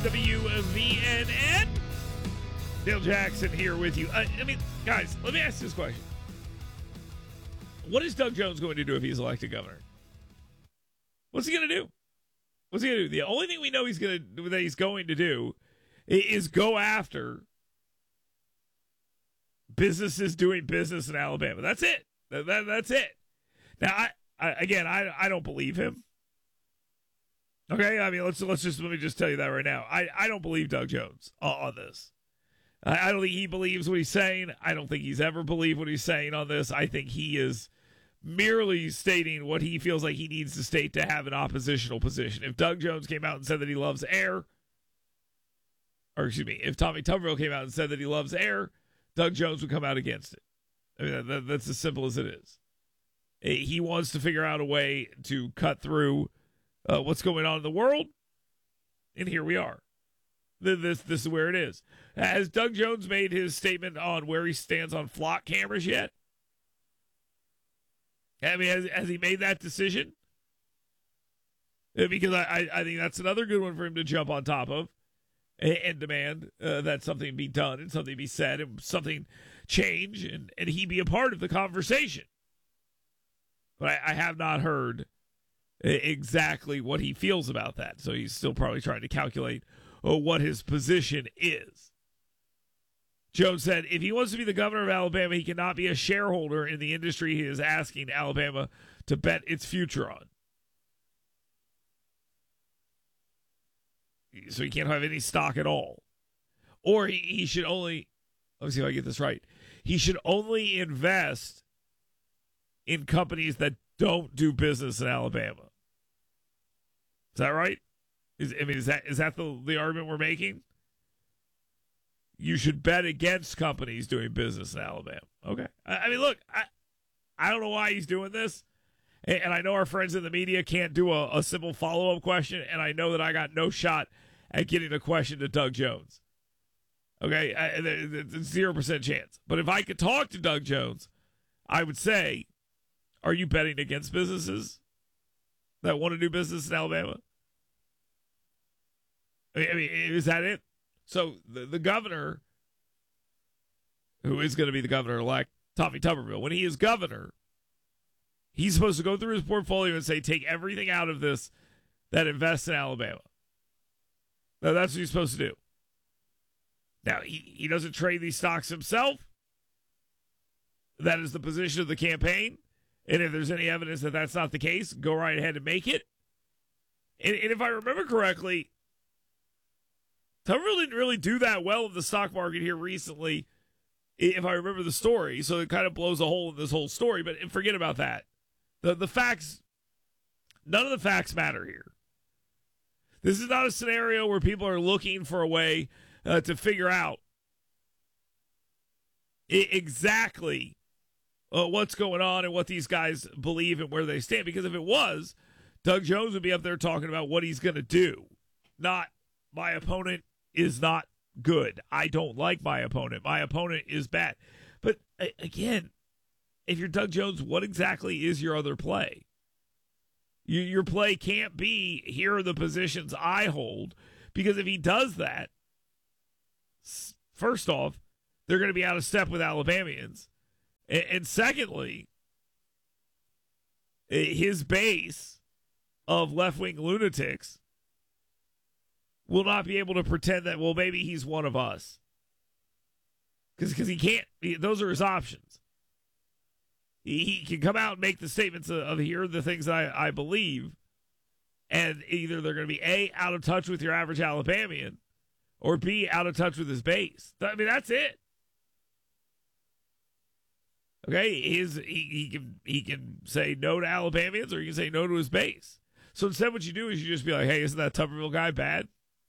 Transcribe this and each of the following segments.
WVNN. Dale Jackson here with you. I mean, guys, let me ask this question. What is Doug Jones going to do if he's elected governor? What's he going to do? What's he going to do? The only thing we know he's going to do is go after businesses doing business in Alabama. That's it. That's it. Now, I don't believe him. Okay, I mean, let me just tell you that right now. I don't believe Doug Jones on this. I don't think he believes what he's saying. I don't think he's ever believed what he's saying on this. I think he is merely stating what he feels like he needs to state to have an oppositional position. If Doug Jones came out and said that he loves air, or excuse me, if Tommy Tuberville came out and said that he loves air, Doug Jones would come out against it. I mean, that's as simple as it is. He wants to figure out a way to cut through what's going on in the world, and here we are. This is where it is. Has Doug Jones made his statement on where he stands on flock cameras yet? I mean, has he made that decision? Because I think that's another good one for him to jump on top of and demand that something be done and something be said and something change and he be a part of the conversation. But I have not heard exactly what he feels about that. So he's still probably trying to calculate what his position is. Jones said, if he wants to be the governor of Alabama, he cannot be a shareholder in the industry he is asking Alabama to bet its future on. So he can't have any stock at all. Or he should only, let me see if I get this right. He should only invest in companies that don't do business in Alabama. Is that right? Is that the argument we're making? You should bet against companies doing business in Alabama. Okay. I mean, look, I don't know why he's doing this. And I know our friends in the media can't do a simple follow-up question. And I know that I got no shot at getting a question to Doug Jones. Okay. It's 0% chance. But if I could talk to Doug Jones, I would say, are you betting against businesses that want to do business in Alabama? I mean, is that it? So the governor, who is going to be the governor-elect, Tommy Tuberville, when he is governor, he's supposed to go through his portfolio and say, take everything out of this that invests in Alabama. Now, that's what he's supposed to do. Now, he doesn't trade these stocks himself. That is the position of the campaign. And if there's any evidence that that's not the case, go right ahead and make it. And if I remember correctly, Tuberville didn't really do that well in the stock market here recently, if I remember the story. So it kind of blows a hole in this whole story. But forget about that. The facts, none of the facts matter here. This is not a scenario where people are looking for a way to figure out exactly what's going on and what these guys believe and where they stand. Because if it was, Doug Jones would be up there talking about what he's going to do. Not, my opponent is not good. I don't like my opponent. My opponent is bad. But again, if you're Doug Jones, what exactly is your other play? Your play can't be, here are the positions I hold, because if he does that, first off, they're going to be out of step with Alabamians. And secondly, his base of left-wing lunatics will not be able to pretend that, well, maybe he's one of us. Because he can't. Those are his options. He can come out and make the statements of here are the things that I believe, and either they're going to be A, out of touch with your average Alabamian, or B, out of touch with his base. I mean, that's it. Okay, he can say no to Alabamians, or he can say no to his base. So instead, what you do is you just be like, hey, isn't that Tuberville guy bad?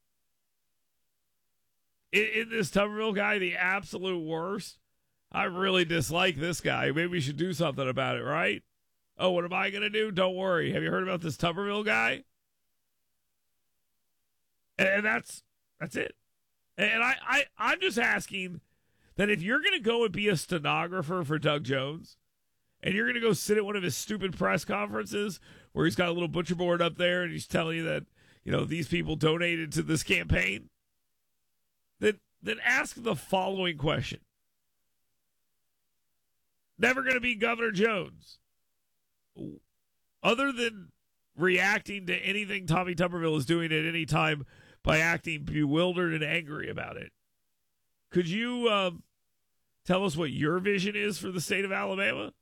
Isn't this Tuberville guy the absolute worst? I really dislike this guy. Maybe we should do something about it, right? Oh, what am I going to do? Don't worry. Have you heard about this Tuberville guy? And that's it. And I'm just asking that if you're going to go and be a stenographer for Doug Jones, and you're going to go sit at one of his stupid press conferences where he's got a little butcher board up there and he's telling you that these people donated to this campaign, then ask the following question. Never going to be Governor Jones. Other than reacting to anything Tommy Tuberville is doing at any time by acting bewildered and angry about it, could you tell us what your vision is for the state of Alabama?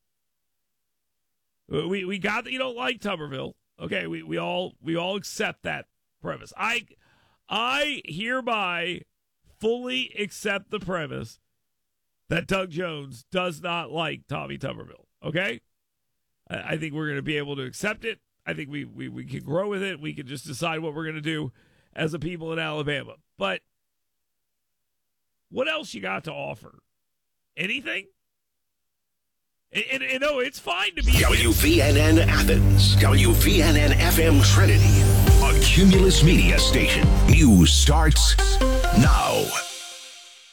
We got that you don't like Tuberville. Okay, we all accept that premise. I hereby fully accept the premise that Doug Jones does not like Tommy Tuberville. Okay? I think we're going to be able to accept it. I think we can grow with it. We can just decide what we're going to do as a people in Alabama. But what else you got to offer? Anything? And no, it's fine to be WVNN Athens, WVNN FM Trinity, a Cumulus Media station. News starts now.